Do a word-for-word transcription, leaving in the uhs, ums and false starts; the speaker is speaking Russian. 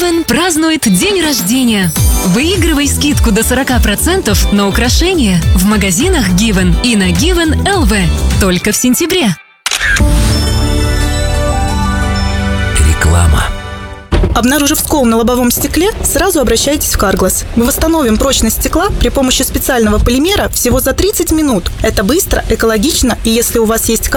Given празднует день рождения. Выигрывай скидку до сорок процентов на украшения в магазинах Given и на Given точка эл ви. Только в сентябре. Реклама. Обнаружив скол на лобовом стекле, сразу обращайтесь в Carglass. Мы восстановим прочность стекла при помощи специального полимера всего за тридцать минут. Это быстро, экологично, и если у вас есть